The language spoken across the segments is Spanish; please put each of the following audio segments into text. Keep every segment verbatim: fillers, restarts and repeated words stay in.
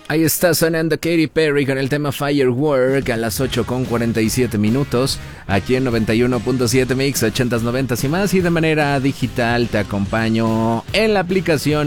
Ahí está sonando Katy Perry con el tema Firework a las ocho con cuarenta y siete minutos. Aquí en noventa y uno punto siete Mix, ochentas, noventas y más. Y de manera digital te acompaño en la aplicación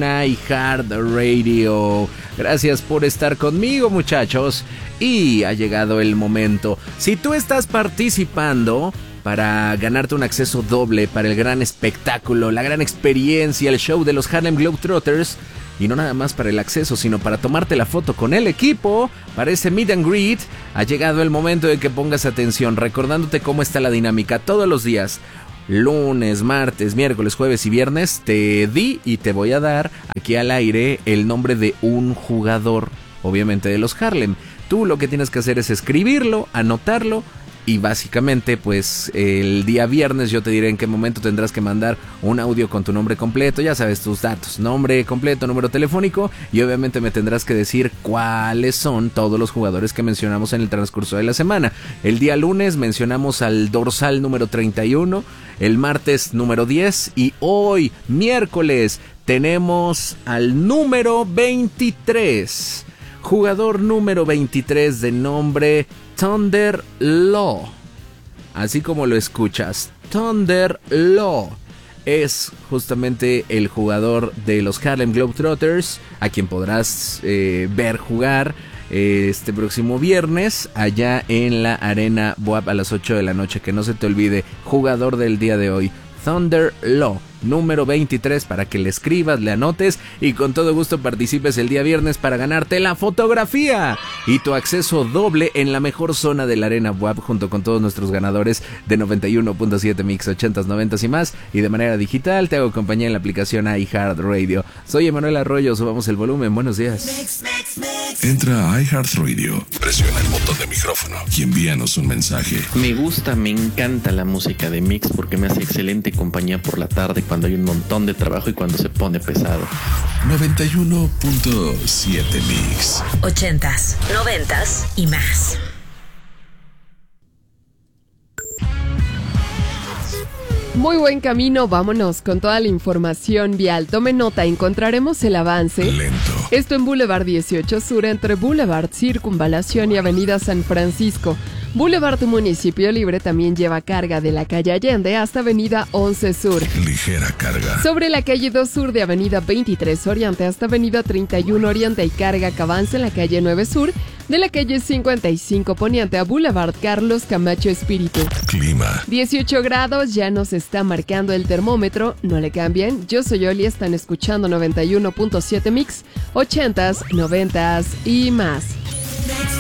iHeartRadio. Gracias por estar conmigo, muchachos. Y ha llegado el momento. Si tú estás participando para ganarte un acceso doble para el gran espectáculo, la gran experiencia, el show de los Harlem Globetrotters, y no nada más para el acceso, sino para tomarte la foto con el equipo, para ese meet and greet, ha llegado el momento de que pongas atención, recordándote cómo está la dinámica todos los días. Lunes, martes, miércoles, jueves y viernes te di y te voy a dar aquí al aire el nombre de un jugador, obviamente de los Harlem. Tú lo que tienes que hacer es escribirlo, anotarlo. Y básicamente, pues, el día viernes yo te diré en qué momento tendrás que mandar un audio con tu nombre completo. Ya sabes, tus datos, nombre completo, número telefónico. Y obviamente me tendrás que decir cuáles son todos los jugadores que mencionamos en el transcurso de la semana. El día lunes mencionamos al dorsal número treinta y uno. El martes número diez. Y hoy, miércoles, tenemos al número veintitrés. Jugador número veintitrés de nombre Thunder Law. Así como lo escuchas, Thunder Law es justamente el jugador de los Harlem Globetrotters, a quien podrás eh, ver jugar eh, este próximo viernes allá en la Arena B U A P a las ocho de la noche. Que no se te olvide, jugador del día de hoy, Thunder Law, número veintitrés, para que le escribas, le anotes y con todo gusto participes el día viernes para ganarte la fotografía y tu acceso doble en la mejor zona de la Arena B U A P junto con todos nuestros ganadores de noventa y uno punto siete Mix, ochentas, noventas y más. Y de manera digital te hago compañía en la aplicación iHeartRadio. Soy Emanuel Arroyo, subamos el volumen. Buenos días. Mix, mix, mix. Entra a iHeartRadio, presiona el botón de micrófono y envíanos un mensaje. Me gusta, me encanta la música de Mix porque me hace excelente compañía por la tarde cuando hay un montón de trabajo y cuando se pone pesado. noventa y uno punto siete Mix. Ochentas, noventas y más. Muy buen camino, vámonos con toda la información vial. Tome nota, encontraremos el avance. Lento. Esto en Boulevard dieciocho Sur, entre Boulevard Circunvalación y Avenida San Francisco. Boulevard Municipio Libre también lleva carga de la calle Allende hasta Avenida once Sur. Ligera carga. Sobre la calle dos Sur de Avenida veintitrés Oriente hasta Avenida treinta y uno Oriente hay carga que avanza en la calle nueve Sur. De la calle cincuenta y cinco Poniente a Boulevard Carlos Camacho Espíritu. Clima. dieciocho grados, ya nos está marcando el termómetro. No le cambien. Yo soy Oli, están escuchando noventa y uno punto siete Mix, ochentas, noventas y más.